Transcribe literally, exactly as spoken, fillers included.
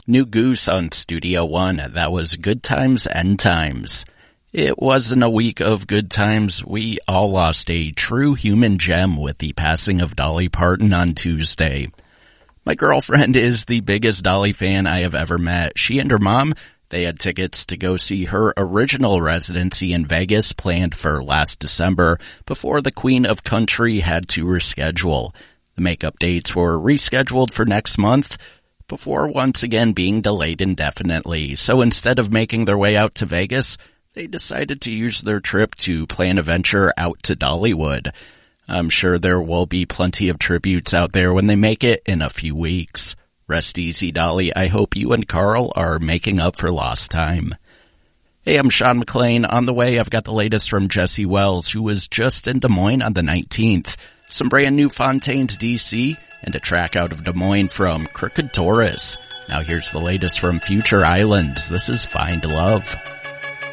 New Goose on Studio One. That was Good Times, End Times. It wasn't a week of good times. We all lost a true human gem with the passing of Dolly Parton on Tuesday. My girlfriend is the biggest Dolly fan I have ever met. She and her mom, they had tickets to go see her original residency in Vegas planned for last December before the Queen of Country had to reschedule. The makeup dates were rescheduled for next month before once again being delayed indefinitely. So instead of making their way out to Vegas, they decided to use their trip to plan a venture out to Dollywood. I'm sure there will be plenty of tributes out there when they make it in a few weeks. Rest easy, Dolly. I hope you and Carl are making up for lost time. Hey, I'm Sean McLean. On the way, I've got the latest from Jesse Wells, who was just in Des Moines on the nineteenth. Some brand new Fontaines, D C, and a track out of Des Moines from Crooked Taurus. Now here's the latest from Future Islands. This is Find Love.